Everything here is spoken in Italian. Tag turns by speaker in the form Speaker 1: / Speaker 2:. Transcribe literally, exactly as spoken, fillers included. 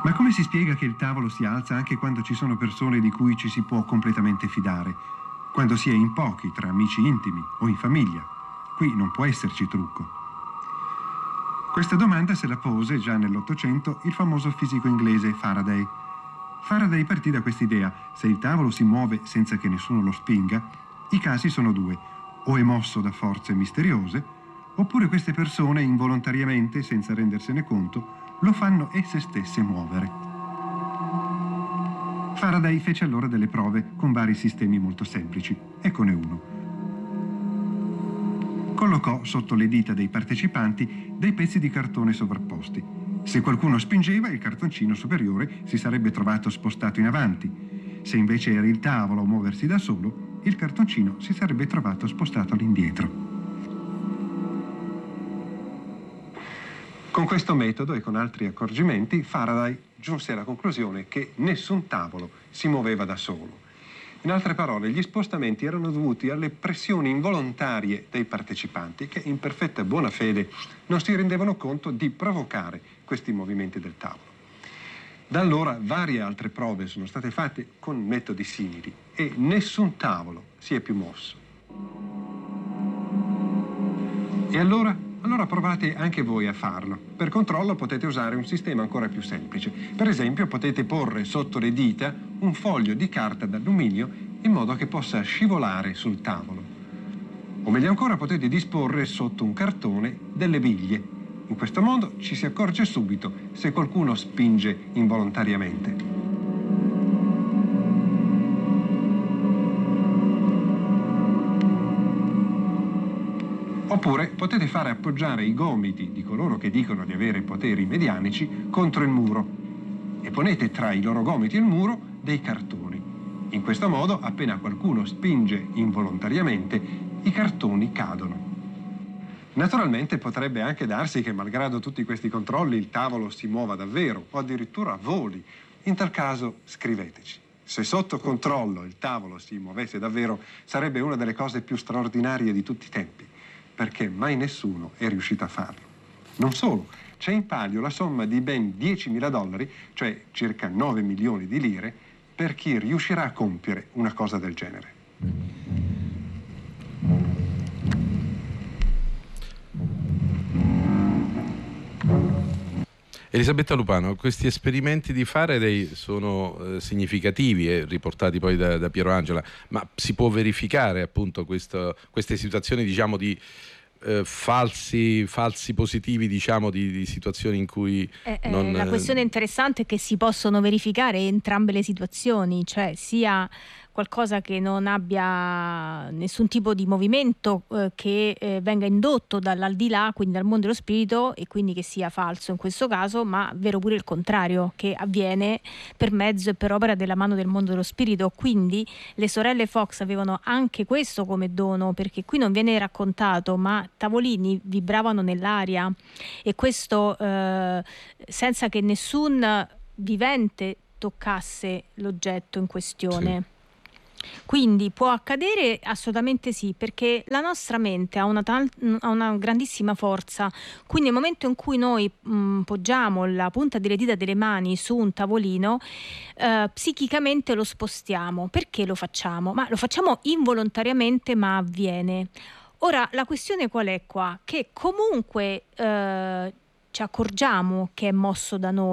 Speaker 1: Ma come si spiega che il tavolo si alza anche quando ci sono persone di cui ci si può completamente fidare? Quando si è in pochi, tra amici intimi o in famiglia? Qui non può esserci trucco. Questa domanda se la pose già nell'Ottocento il famoso fisico inglese Faraday. Faraday partì da quest'idea: se il tavolo si muove senza che nessuno lo spinga, i casi sono due: o è mosso da forze misteriose, oppure queste persone involontariamente, senza rendersene conto, lo fanno esse stesse muovere. Faraday fece allora delle prove con vari sistemi molto semplici. Eccone uno. Collocò sotto le dita dei partecipanti dei pezzi di cartone sovrapposti. Se qualcuno spingeva, il cartoncino superiore si sarebbe trovato spostato in avanti. Se invece era il tavolo a muoversi da solo, il cartoncino si sarebbe trovato spostato all'indietro. Con questo metodo e con altri accorgimenti, Faraday giunse alla conclusione che nessun tavolo si muoveva da solo. In altre parole, gli spostamenti erano dovuti alle pressioni involontarie dei partecipanti che in perfetta buona fede non si rendevano conto di provocare questi movimenti del tavolo. Da allora varie altre prove sono state fatte con metodi simili e nessun tavolo si è più mosso. E allora? Allora provate anche voi a farlo. Per controllo potete usare un sistema ancora più semplice. Per esempio potete porre sotto le dita un foglio di carta d'alluminio in modo che possa scivolare sul tavolo. O meglio ancora potete disporre sotto un cartone delle biglie. In questo modo ci si accorge subito se qualcuno spinge involontariamente. Oppure potete fare appoggiare i gomiti di coloro che dicono di avere poteri medianici contro il muro e ponete tra i loro gomiti e il muro dei cartoni. In questo modo, appena qualcuno spinge involontariamente, i cartoni cadono. Naturalmente potrebbe anche darsi che, malgrado tutti questi controlli, il tavolo si muova davvero o addirittura voli. In tal caso scriveteci. Se sotto controllo il tavolo si muovesse davvero, sarebbe una delle cose più straordinarie di tutti i tempi, perché mai nessuno è riuscito a farlo. Non solo, c'è in palio la somma di ben diecimila dollari, cioè circa nove milioni di lire, per chi riuscirà a compiere una cosa del genere.
Speaker 2: Elisabetta Lupano, questi esperimenti di Faraday sono eh, significativi e riportati poi da, da Piero Angela, ma si può verificare appunto questo, queste situazioni, diciamo, di eh, falsi, falsi positivi, diciamo, di, di situazioni in cui
Speaker 3: eh,
Speaker 2: non...
Speaker 3: Eh, la questione interessante è che si possono verificare entrambe le situazioni, cioè sia qualcosa che non abbia nessun tipo di movimento eh, che eh, venga indotto dall'aldilà, quindi dal mondo dello spirito, e quindi che sia falso in questo caso, ma vero pure il contrario, che avviene per mezzo e per opera della mano del mondo dello spirito. Quindi le sorelle Fox avevano anche questo come dono, perché qui non viene raccontato, ma tavolini vibravano nell'aria, e questo eh, senza che nessun vivente toccasse l'oggetto in questione. Sì. Quindi può accadere? Assolutamente sì, perché la nostra mente ha una, tal- ha una grandissima forza, quindi nel momento in cui noi mh, poggiamo la punta delle dita delle mani su un tavolino, eh, psichicamente lo spostiamo. Perché lo facciamo? Ma lo facciamo involontariamente, ma avviene. Ora, la questione qual è qua? Che comunque eh, ci accorgiamo che è mosso da noi,